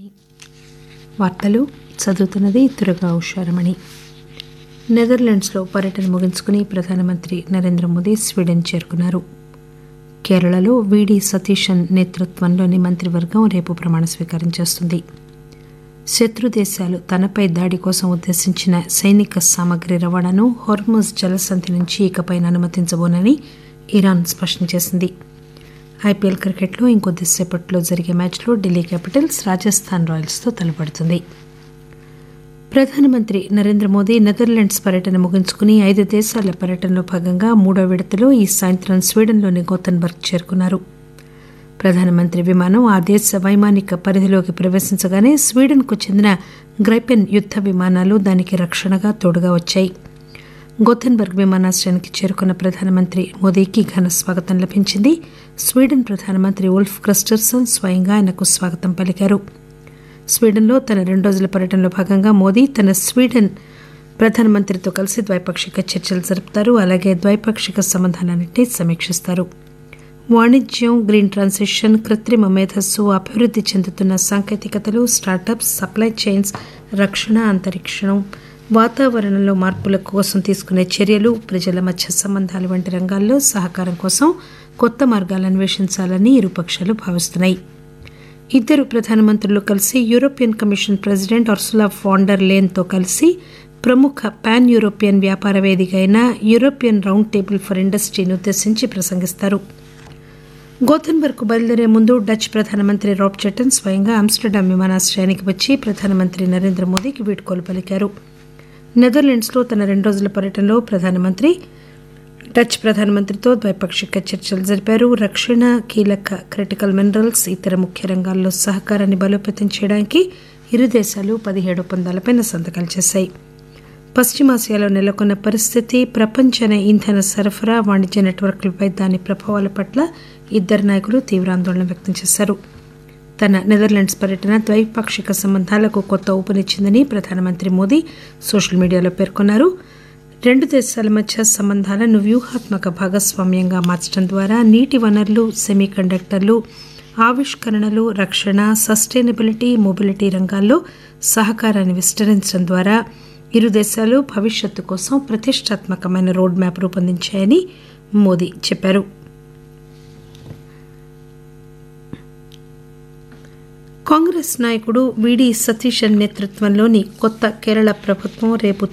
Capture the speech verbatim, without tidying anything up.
వార్తలు చదువుతున్నది తురగా ఉషారమణి. నెదర్లాండ్స్లో పర్యటన ముగించుకుని ప్రధానమంత్రి నరేంద్ర మోదీ స్వీడన్ చేరుకున్నారు. కేరళలో వీడి సతీశన్ నేతృత్వంలోని మంత్రివర్గం రేపు ప్రమాణ స్వీకారం చేస్తుంది. శత్రు దేశాలు తనపై దాడి కోసం ఉద్దేశించిన సైనిక సామగ్రి రవాణాను హోర్ముజ్ జలసంధి నుంచి ఇకపై అనుమతించబోనని ఇరాన్ స్పష్టం చేసింది. ఐపీఎల్ క్రికెట్లో ఇంకొద్దిసేపట్లో జరిగే మ్యాచ్లో ఢిల్లీ క్యాపిటల్స్ రాజస్థాన్ రాయల్స్తో తలపడుతుంది. ప్రధానమంత్రి నరేంద్ర మోదీ నెదర్లాండ్స్ పర్యటన ముగించుకుని ఐదు దేశాల పర్యటనలో భాగంగా మూడో విడతలో ఈ సాయంత్రం స్వీడన్లోని గోథెన్బర్గ్ చేరుకున్నారు. ప్రధానమంత్రి విమానం ఆ దేశ వైమానిక పరిధిలోకి ప్రవేశించగానే స్వీడన్కు చెందిన గ్రైపెన్ యుద్ద విమానాలు దానికి రక్షణగా తోడుగా వచ్చాయి. గోథెన్బర్గ్ విమానాశ్రయానికి చేరుకున్న ప్రధానమంత్రి మోదీకి ఘన స్వాగతం లభించింది. స్వీడన్ ప్రధానమంత్రి ఉల్ఫ్ క్రిస్టర్సన్ స్వయంగా ఆయనకు స్వాగతం పలికారు. స్వీడన్లో తన రెండు రోజుల పర్యటనలో భాగంగా మోదీ తన స్వీడన్ ప్రధానమంత్రితో కలిసి ద్వైపాక్షిక చర్చలు జరుపుతారు. అలాగే ద్వైపాక్షిక సంబంధాలన్నింటినీ సమీక్షిస్తారు. వాణిజ్యం, గ్రీన్ ట్రాన్సిషన్, కృత్రిమ మేధస్సు, అభివృద్ధి చెందుతున్న సాంకేతికతలు, స్టార్టప్స్, సప్లై చైన్స్, రక్షణ, అంతరిక్షం, వాతావరణంలో మార్పుల కోసం తీసుకునే చర్యలు, ప్రజల మధ్య సంబంధాలు వంటి రంగాల్లో సహకారం కోసం కొత్త మార్గాలు అన్వేషించాలని ఇరుపక్షాలు భావిస్తున్నాయి. ఇద్దరు ప్రధానమంత్రులు కలిసి European commission president Ursula van der లేయన్తో కలిసి ప్రముఖ పాన్ యూరోపియన్ వ్యాపార వేదిక అయిన యూరోపియన్ రౌండ్ టేబుల్ ఫర్ ఇండస్ట్రీని ఉద్దేశించి ప్రసంగిస్తారు. గోథెన్బర్గ్కు బయలుదేరే ముందు డచ్ ప్రధానమంత్రి రాబ్ చెటన్ స్వయంగా ఆమ్స్టర్డామ్ విమానాశ్రయానికి వచ్చి ప్రధానమంత్రి నరేంద్ర మోదీకి వీడ్కోలు పలికారు. నెదర్లాండ్స్లో తన రెండు రోజుల పర్యటనలో ప్రధానమంత్రి డచ్ ప్రధానమంత్రితో ద్వైపాక్షిక చర్చలు జరిపారు. రక్షణ, కీలక క్రిటికల్ మినరల్స్, ఇతర ముఖ్య రంగాల్లో సహకారాన్ని బలోపేతం చేయడానికి ఇరు దేశాలు పదిహేడు ఒప్పందాలపై సంతకాలు చేశాయి. పశ్చిమాసియాలో నెలకొన్న పరిస్థితి, ప్రపంచ ఇంధన సరఫరా, వాణిజ్య నెట్వర్క్లపై దాని ప్రభావాల పట్ల ఇద్దరు నాయకులు తీవ్ర ఆందోళన వ్యక్తం చేశారు. తన నెదర్లాండ్స్ పర్యటన ద్వైపాక్షిక సంబంధాలకు కొత్త ఊపునిచ్చిందని ప్రధానమంత్రి మోదీ సోషల్ మీడియాలో పేర్కొన్నారు. రెండు దేశాల మధ్య సంబంధాలను వ్యూహాత్మక భాగస్వామ్యంగా మార్చడం ద్వారా నీటి వనరులు, సెమీ కండక్టర్లు, ఆవిష్కరణలు, రక్షణ, సస్టైనబిలిటీ, మొబిలిటీ రంగాల్లో సహకారాన్ని విస్తరించడం ద్వారా ఇరు దేశాలు భవిష్యత్తు కోసం ప్రతిష్టాత్మకమైన రోడ్ మ్యాప్ రూపొందించాయని మోదీ చెప్పారు. కాంగ్రెస్ నాయకుడు వీడి సతీశన్ నేతృత్వంలోని కొత్త కేరళ ప్రభుత్వం రేపు